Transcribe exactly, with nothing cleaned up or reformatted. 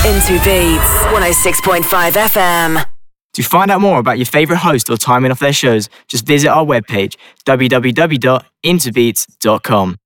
Into Beats, one oh six point five F M. To find out more about your favourite host or timing of their shows, just visit our webpage, w w w dot interbeats dot com.